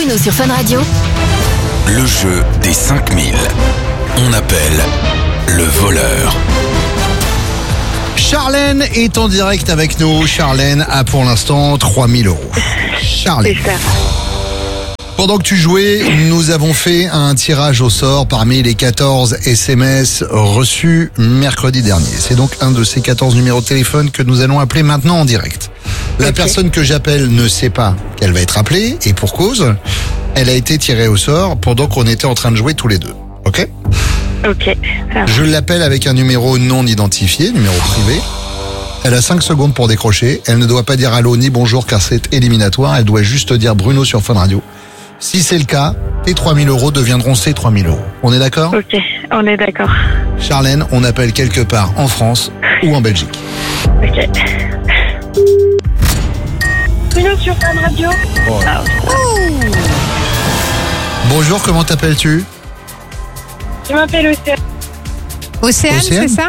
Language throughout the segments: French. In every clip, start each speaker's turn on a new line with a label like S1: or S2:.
S1: Bruno sur Fun Radio.
S2: Le jeu des 5000. On appelle le voleur.
S3: Charlène est en direct avec nous. Charlène a pour l'instant 3000 euros. Charlène.
S4: C'est ça.
S3: Pendant que tu jouais, nous avons fait un tirage au sort parmi les 14 SMS reçus mercredi dernier. C'est donc un de ces 14 numéros de téléphone que nous allons appeler maintenant en direct. La personne que j'appelle ne sait pas qu'elle va être appelée et pour cause, elle a été tirée au sort pendant qu'on était en train de jouer tous les deux. Ok ?
S4: Ok. Ça va.
S3: Je l'appelle avec un numéro non identifié, numéro privé. Elle a 5 secondes pour décrocher. Elle ne doit pas dire allô ni bonjour car c'est éliminatoire. Elle doit juste dire Bruno sur Fun Radio. Si c'est le cas, tes 3000 euros deviendront ses 3000 euros. On est d'accord ?
S4: Ok, on est d'accord.
S3: Charlène, on appelle quelque part en France ou en Belgique.
S4: Ok. Bruno sur Fun Radio.
S3: Oh.
S4: Ah,
S3: Bonjour, comment t'appelles-tu ?
S4: je m'appelle Océane.
S5: Océane,
S3: Océane
S5: c'est ça?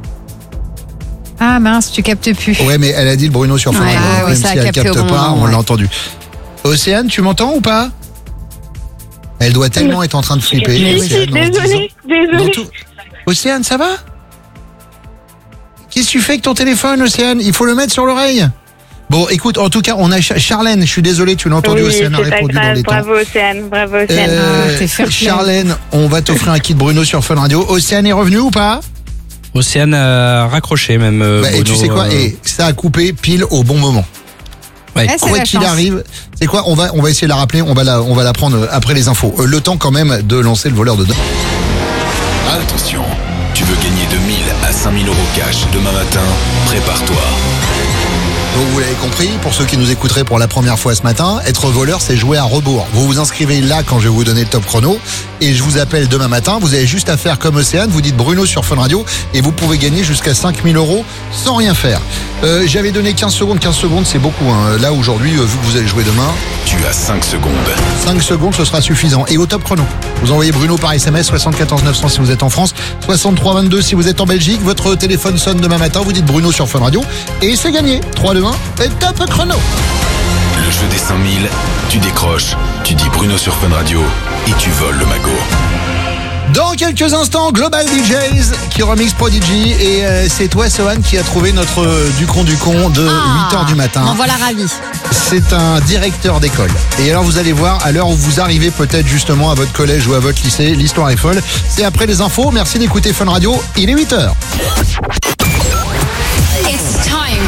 S5: Ah mince, tu captes plus.
S3: Ouais, mais elle a dit le Bruno sur Fun
S5: Ouais,
S3: Radio.
S5: ah ouais,
S3: Même
S5: ça
S3: si
S5: a
S3: elle
S5: capté
S3: capte
S5: au bon
S3: pas,
S5: moment,
S3: on
S5: ouais.
S3: l'a entendu. Océane, tu m'entends ou pas ? Elle doit tellement être en train de flipper.
S4: Si,
S3: Océane, en se disant-
S4: désolée.
S3: Dans tout- Océane, ça va ? Qu'est-ce que tu fais avec ton téléphone, Océane ? Il faut le mettre sur l'oreille. Bon, écoute, en tout cas, on a Charlène. Je suis désolé, tu l'as entendu,
S4: Oui,
S3: Océane a
S4: c'est pas
S3: répondu dans
S4: grave.
S3: les temps.
S4: Bravo Océane, bravo Océane.
S5: t'es fair play.
S3: Charlène, on va t'offrir un kit Bruno sur Fun Radio. Océane est revenu ou pas ?
S6: Océane a raccroché même.
S3: Bah, et tu sais quoi ça a coupé pile au bon moment.
S6: Ouais.
S5: Eh, c'est
S3: Quoi
S5: la
S3: qu'il
S5: chance.
S3: arrive, c'est quoi on va essayer de la rappeler, on va la prendre après les infos. Le temps quand même de lancer le voleur de demain.
S2: Attention, tu veux gagner de 1000 à 5000 euros cash demain matin ? Prépare-toi.
S3: Donc vous l'avez compris, pour ceux qui nous écouteraient pour la première fois ce matin, être voleur c'est jouer à rebours. Vous vous inscrivez là quand je vais vous donner le top chrono et je vous appelle demain matin. Vous avez juste à faire comme Océane, vous dites Bruno sur Fun Radio et vous pouvez gagner jusqu'à 5000 euros sans rien faire. J'avais donné 15 secondes c'est beaucoup. Hein. Là aujourd'hui, vu que vous allez jouer demain,
S2: Tu as 5 secondes.
S3: 5 secondes ce sera suffisant. Et au top chrono, vous envoyez Bruno par SMS 74 900 si vous êtes en France, 63 22 si vous êtes en Belgique. Votre téléphone sonne demain matin, vous dites Bruno sur Fun Radio et c'est gagné. 3, 2, 1 et top chrono.
S2: Le jeu des 5000, tu décroches, tu dis Bruno sur Fun Radio et tu voles le magot.
S3: Dans quelques instants, Global DJs qui remix Prodigy et c'est toi Sohan qui a trouvé notre Ducron de 8h du matin.
S5: M'en voilà ravi.
S3: C'est un directeur d'école. Et alors vous allez voir, à l'heure où vous arrivez peut-être justement à votre collège ou à votre lycée, l'histoire est folle. C'est après les infos, merci d'écouter Fun Radio, il est 8h.
S1: It's time.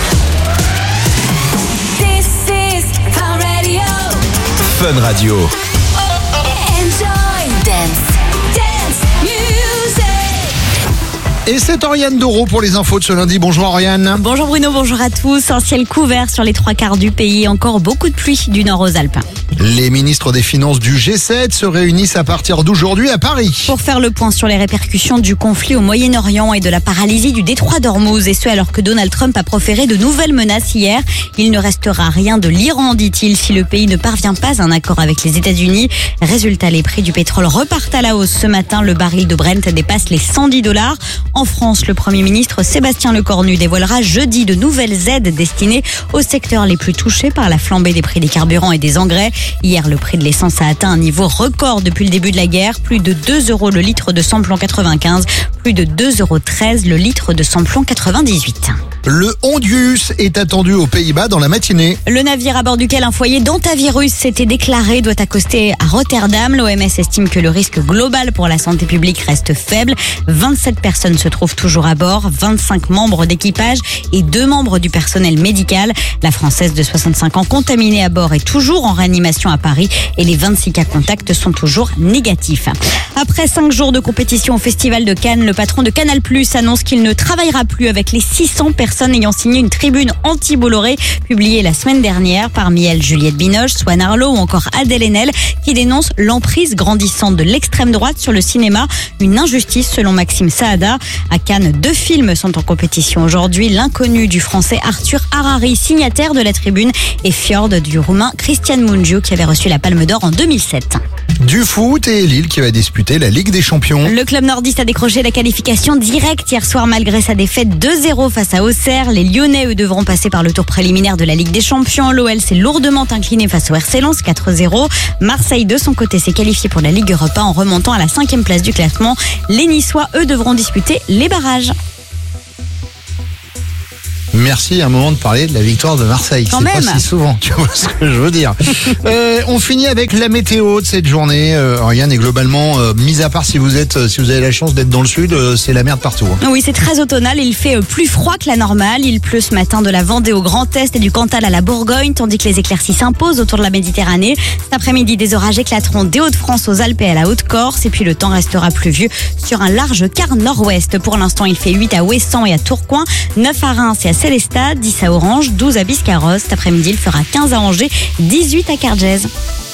S1: This is Fun Radio.
S2: Fun Radio.
S1: Enjoy. Dance music.
S3: Et c'est Oriane Doro pour les infos de ce lundi. Bonjour Oriane.
S7: Bonjour Bruno, bonjour à tous. Un ciel couvert sur les 3/4 du pays. Encore beaucoup de pluie du nord aux Alpes.
S3: Les ministres des Finances du G7 se réunissent à partir d'aujourd'hui à Paris.
S7: Pour faire le point sur les répercussions du conflit au Moyen-Orient et de la paralysie du détroit d'Ormuz, et ce alors que Donald Trump a proféré de nouvelles menaces hier. Il ne restera rien de l'Iran, dit-il, si le pays ne parvient pas à un accord avec les États-Unis. Résultat, les prix du pétrole repartent à la hausse ce matin. Le baril de Brent dépasse les $110. En France, le Premier ministre Sébastien Lecornu dévoilera jeudi de nouvelles aides destinées aux secteurs les plus touchés par la flambée des prix des carburants et des engrais. Hier, le prix de l'essence a atteint un niveau record depuis le début de la guerre. Plus de 2 € le litre de samplon 95, plus de 2,13 € le litre de samplon 98.
S3: Le Hondius est attendu aux Pays-Bas dans la matinée.
S7: Le navire à bord duquel un foyer d'hantavirus s'était déclaré doit accoster à Rotterdam. L'OMS estime que le risque global pour la santé publique reste faible. 27 personnes se trouvent toujours à bord, 25 membres d'équipage et 2 membres du personnel médical. La Française de 65 ans contaminée à bord est toujours en réanimation à Paris et les 26 cas contacts sont toujours négatifs. Après 5 jours de compétition au Festival de Cannes, le patron de Canal+ annonce qu'il ne travaillera plus avec les 600 personnes ayant signé une tribune anti-Bolloré publiée la semaine dernière. Parmi elles, Juliette Binoche, Swan Arlo ou encore Adèle Haenel qui dénoncent l'emprise grandissante de l'extrême droite sur le cinéma. Une injustice selon Maxime Saada. À Cannes, 2 films sont en compétition aujourd'hui. L'inconnu du français Arthur Harari, signataire de la tribune, et Fjord du roumain Cristian Mungiu qui avait reçu la Palme d'Or en 2007.
S3: Du foot et Lille qui va disputer la Ligue des Champions.
S7: Le club nordiste a décroché la qualification directe hier soir malgré sa défaite 2-0 face à Auxerre. Auxerre. Les Lyonnais, eux, devront passer par le tour préliminaire de la Ligue des Champions. L'OL s'est lourdement incliné face au RC Lens, 4-0. Marseille, de son côté, s'est qualifié pour la Ligue Europa en remontant à la 5e place du classement. Les Niçois, eux, devront disputer les barrages.
S3: Merci un moment de parler de la victoire de Marseille.
S7: Quand
S3: C'est
S7: même.
S3: pas si souvent, tu vois ce que je veux dire. On finit avec la météo de cette journée. Rien n'est globalement, mis à part si vous avez la chance d'être dans le sud, c'est la merde partout. Hein.
S7: Oui, c'est très automnal. Il fait plus froid que la normale. Il pleut ce matin de la Vendée au Grand Est et du Cantal à la Bourgogne, tandis que les éclaircies s'imposent autour de la Méditerranée. Cet après-midi, des orages éclateront des Hauts-de-France aux Alpes et à la Haute-Corse. Et puis le temps restera pluvieux sur un large quart nord-ouest. Pour l'instant, il fait 8 à Ouessant et à Tourcoing, 9 à Reims et à Célestat, 10 à Orange, 12 à Biscarrosse. Cet après-midi, il fera 15 à Angers, 18 à Cargèse.